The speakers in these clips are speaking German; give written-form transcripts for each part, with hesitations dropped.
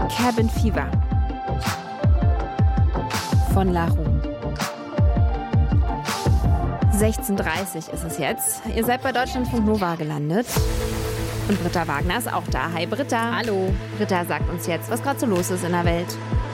Cabin Fever von La Roux. 16:30 Uhr ist es jetzt. Ihr seid bei Deutschlandfunk Nova gelandet. Und Britta Wagner ist auch da. Hi Britta. Hallo. Britta sagt uns jetzt, was gerade so los ist in der Welt.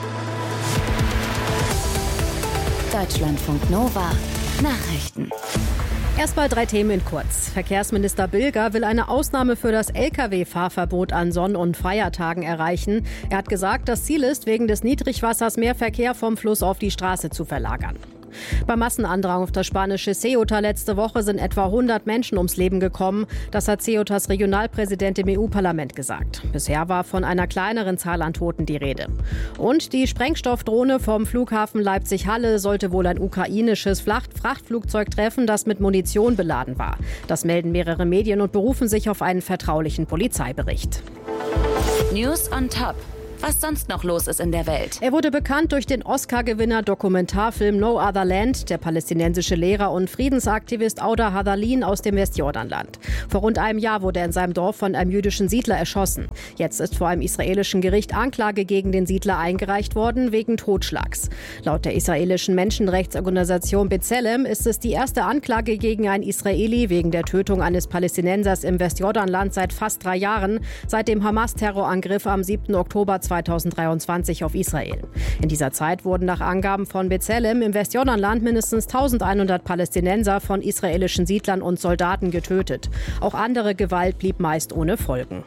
Deutschlandfunk Nova Nachrichten. Erstmal 3 Themen in kurz. Verkehrsminister Bilger will eine Ausnahme für das Lkw-Fahrverbot an Sonn- und Feiertagen erreichen. Er hat gesagt, das Ziel ist, wegen des Niedrigwassers mehr Verkehr vom Fluss auf die Straße zu verlagern. Beim Massenandrang auf das spanische Ceuta letzte Woche sind etwa 100 Menschen ums Leben gekommen. Das hat Ceutas Regionalpräsident im EU-Parlament gesagt. Bisher war von einer kleineren Zahl an Toten die Rede. Und die Sprengstoffdrohne vom Flughafen Leipzig-Halle sollte wohl ein ukrainisches Frachtflugzeug treffen, das mit Munition beladen war. Das melden mehrere Medien und berufen sich auf einen vertraulichen Polizeibericht. News on Top. Was sonst noch los ist in der Welt. Er wurde bekannt durch den Oscar-Gewinner Dokumentarfilm No Other Land. Der palästinensische Lehrer und Friedensaktivist Auda Hadalin aus dem Westjordanland. Vor rund einem Jahr wurde er in seinem Dorf von einem jüdischen Siedler erschossen. Jetzt ist vor einem israelischen Gericht Anklage gegen den Siedler eingereicht worden wegen Totschlags. Laut der israelischen Menschenrechtsorganisation B'Tselem ist es die erste Anklage gegen einen Israeli wegen der Tötung eines Palästinensers im Westjordanland seit fast 3 Jahren, seit dem Hamas-Terrorangriff am 7. Oktober 2023 auf Israel. In dieser Zeit wurden nach Angaben von B'Tselem im Westjordanland mindestens 1100 Palästinenser von israelischen Siedlern und Soldaten getötet. Auch andere Gewalt blieb meist ohne Folgen.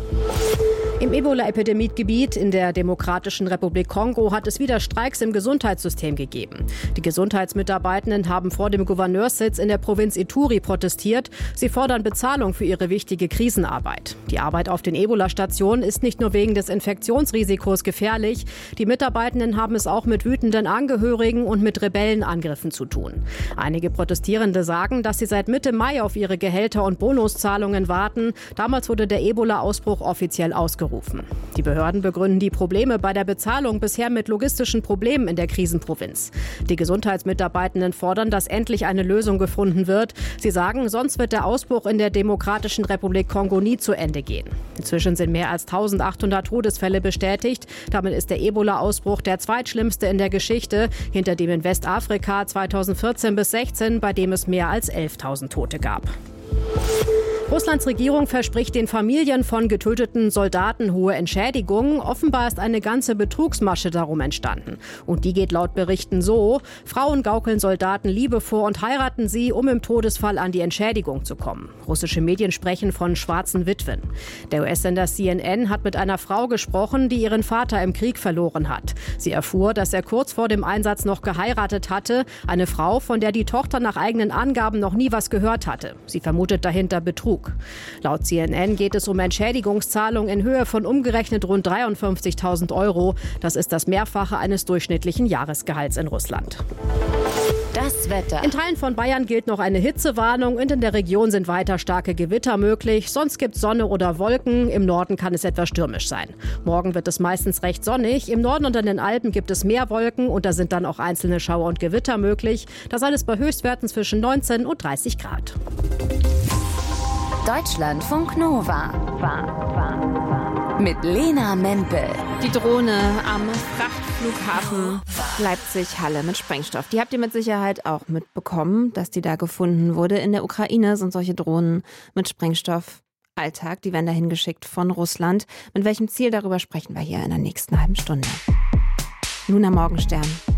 Im Ebola-Epidemiegebiet in der Demokratischen Republik Kongo hat es wieder Streiks im Gesundheitssystem gegeben. Die Gesundheitsmitarbeitenden haben vor dem Gouverneurssitz in der Provinz Ituri protestiert. Sie fordern Bezahlung für ihre wichtige Krisenarbeit. Die Arbeit auf den Ebola-Stationen ist nicht nur wegen des Infektionsrisikos gefährlich. Die Mitarbeitenden haben es auch mit wütenden Angehörigen und mit Rebellenangriffen zu tun. Einige Protestierende sagen, dass sie seit Mitte Mai auf ihre Gehälter und Bonuszahlungen warten. Damals wurde der Ebola-Ausbruch offiziell ausgerufen. Die Behörden begründen die Probleme bei der Bezahlung bisher mit logistischen Problemen in der Krisenprovinz. Die Gesundheitsmitarbeitenden fordern, dass endlich eine Lösung gefunden wird. Sie sagen, sonst wird der Ausbruch in der Demokratischen Republik Kongo nie zu Ende gehen. Inzwischen sind mehr als 1800 Todesfälle bestätigt. Damit ist der Ebola-Ausbruch der zweitschlimmste in der Geschichte, hinter dem in Westafrika 2014 bis 2016, bei dem es mehr als 11.000 Tote gab. Russlands Regierung verspricht den Familien von getöteten Soldaten hohe Entschädigungen. Offenbar ist eine ganze Betrugsmasche darum entstanden. Und die geht laut Berichten so: Frauen gaukeln Soldaten Liebe vor und heiraten sie, um im Todesfall an die Entschädigung zu kommen. Russische Medien sprechen von schwarzen Witwen. Der US-Sender CNN hat mit einer Frau gesprochen, die ihren Vater im Krieg verloren hat. Sie erfuhr, dass er kurz vor dem Einsatz noch geheiratet hatte. Eine Frau, von der die Tochter nach eigenen Angaben noch nie was gehört hatte. Sie vermutet dahinter Betrug. Laut CNN geht es um Entschädigungszahlungen in Höhe von umgerechnet rund 53.000 €. Das ist das Mehrfache eines durchschnittlichen Jahresgehalts in Russland. Das Wetter. In Teilen von Bayern gilt noch eine Hitzewarnung und in der Region sind weiter starke Gewitter möglich. Sonst gibt es Sonne oder Wolken. Im Norden kann es etwas stürmisch sein. Morgen wird es meistens recht sonnig. Im Norden und an den Alpen gibt es mehr Wolken und da sind dann auch einzelne Schauer und Gewitter möglich. Das alles bei Höchstwerten zwischen 19 und 30 Grad. Deutschlandfunk Nova. Mit Lena Mempel. Die Drohne am Frachtflughafen Leipzig-Halle mit Sprengstoff. Die habt ihr mit Sicherheit auch mitbekommen, dass die da gefunden wurde. In der Ukraine sind solche Drohnen mit Sprengstoff Alltag. Die werden dahin geschickt von Russland. Mit welchem Ziel, darüber sprechen wir hier in der nächsten halben Stunde. Luna Morgenstern.